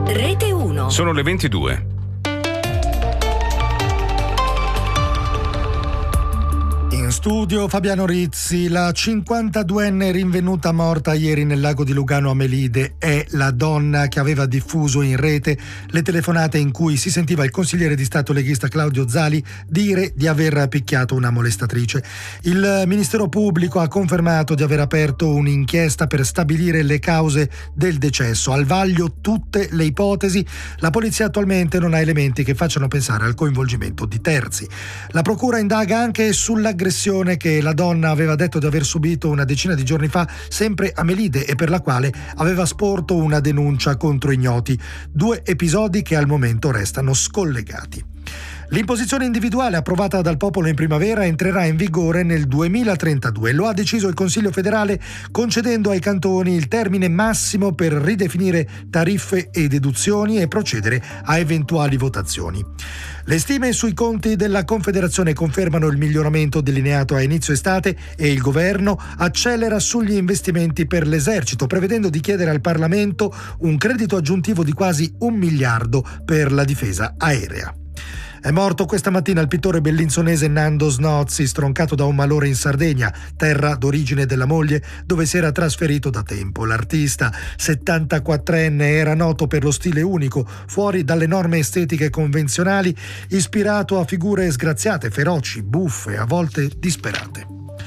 Rete 1. Sono le 22. In studio Fabiano Rizzi. La 52enne rinvenuta morta ieri nel lago di Lugano Amelide è la donna che aveva diffuso in rete le telefonate in cui si sentiva il consigliere di Stato leghista Claudio Zali dire di aver picchiato una molestatrice. Il Ministero Pubblico ha confermato di aver aperto un'inchiesta per stabilire le cause del decesso. Al vaglio tutte le ipotesi. La polizia attualmente non ha elementi che facciano pensare al coinvolgimento di terzi. La procura indaga anche sull'aggressione che la donna aveva detto di aver subito una decina di giorni fa sempre a Melide e per la quale aveva sporto una denuncia contro ignoti. 2 episodi che al momento restano scollegati. L'imposizione individuale approvata dal popolo in primavera entrerà in vigore nel 2032. Lo ha deciso il Consiglio federale concedendo ai cantoni il termine massimo per ridefinire tariffe e deduzioni e procedere a eventuali votazioni. Le stime sui conti della Confederazione confermano il miglioramento delineato a inizio estate e il governo accelera sugli investimenti per l'esercito, prevedendo di chiedere al Parlamento un credito aggiuntivo di quasi 1 miliardo per la difesa aerea. È morto questa mattina il pittore bellinzonese Nando Snozzi, stroncato da un malore in Sardegna, terra d'origine della moglie, dove si era trasferito da tempo. L'artista, 74enne, era noto per lo stile unico, fuori dalle norme estetiche convenzionali, ispirato a figure sgraziate, feroci, buffe, a volte disperate.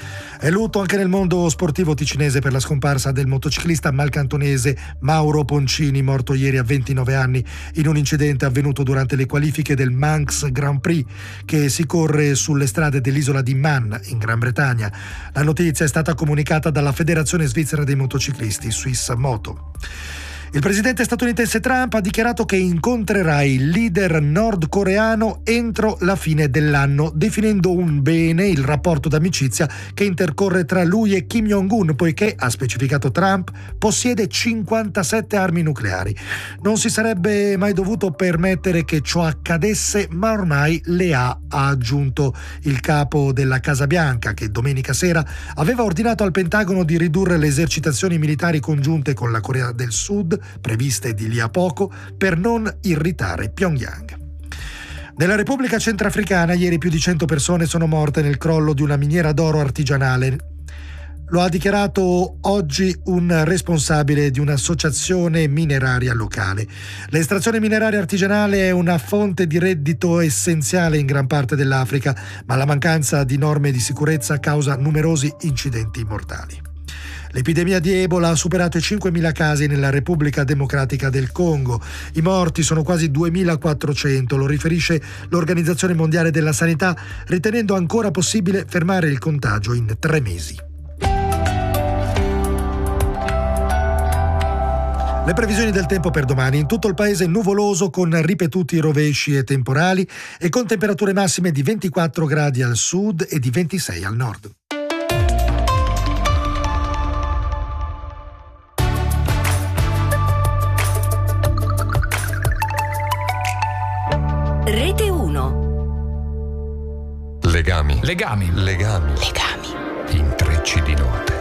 È lutto anche nel mondo sportivo ticinese per la scomparsa del motociclista malcantonese Mauro Poncini, morto ieri a 29 anni in un incidente avvenuto durante le qualifiche del Manx Grand Prix che si corre sulle strade dell'isola di Man in Gran Bretagna. La notizia è stata comunicata dalla Federazione Svizzera dei Motociclisti, Swiss Moto. Il presidente statunitense Trump ha dichiarato che incontrerà il leader nordcoreano entro la fine dell'anno, definendo un bene il rapporto d'amicizia che intercorre tra lui e Kim Jong-un, poiché, ha specificato Trump, possiede 57 armi nucleari. Non si sarebbe mai dovuto permettere che ciò accadesse, ma ormai le ha aggiunto il capo della Casa Bianca, che domenica sera aveva ordinato al Pentagono di ridurre le esercitazioni militari congiunte con la Corea del Sud, previste di lì a poco, per non irritare Pyongyang. Nella Repubblica Centrafricana ieri più di 100 persone sono morte nel crollo di una miniera d'oro artigianale. Lo ha dichiarato oggi un responsabile di un'associazione mineraria locale. L'estrazione mineraria artigianale è una fonte di reddito essenziale in gran parte dell'Africa, ma la mancanza di norme di sicurezza causa numerosi incidenti mortali. L'epidemia di Ebola ha superato i 5.000 casi nella Repubblica Democratica del Congo. I morti sono quasi 2.400, lo riferisce l'Organizzazione Mondiale della Sanità, ritenendo ancora possibile fermare il contagio in 3 mesi. Le previsioni del tempo per domani: in tutto il paese nuvoloso con ripetuti rovesci e temporali e con temperature massime di 24 gradi al sud e di 26 al nord. Rete 1. Legami. Legami. Legami. Legami. Intrecci di notte.